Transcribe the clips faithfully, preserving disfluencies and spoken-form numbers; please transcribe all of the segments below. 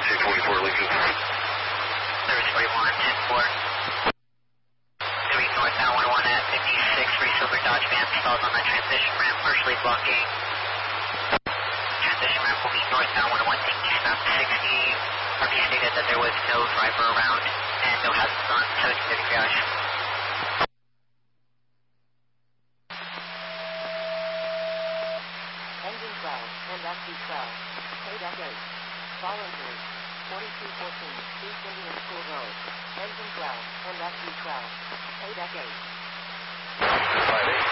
two forty-four, Lincoln. Service forty-one, ten four. three northbound one oh one at fifty-six, three Silver Dodge van stalls on the transition ramp, partially blocking. Transition ramp will be northbound one oh one, take eastbound sixty. R P stated that there was no driver around and no hazards on seventeen thirty triage. Engine twelve, and F D twelve. K-Deck eight. Follow through. forty-two fourteen, East Indian School Road. Engine twelve, and F D twelve. K-Deck eight. five eight,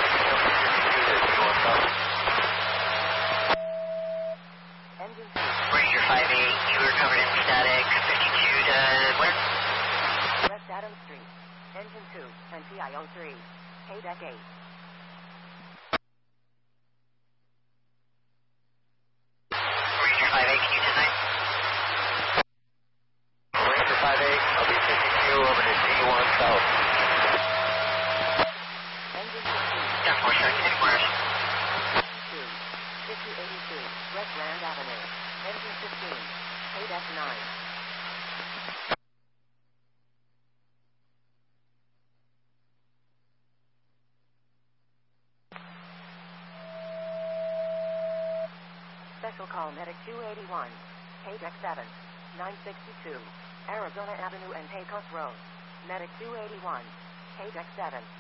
Engine two. Ranger five eight, you were covered in static, fifty-two to where? West Adams Street. Engine two, and T I O three. K-Deck eight. Ranger five eight, can you design? Ranger five eight, I'll be fifty-two over to D one South. Engine fifteen. ten four, second inquiry. two. fifty eighty-two, West Grand Avenue. Engine fifteen. K-Deck nine. Special call Medic two eighty-one. K-Deck seven. nine sixty-two. Arizona Avenue and Pecos Road. Medic two eighty-one. K-Deck seven.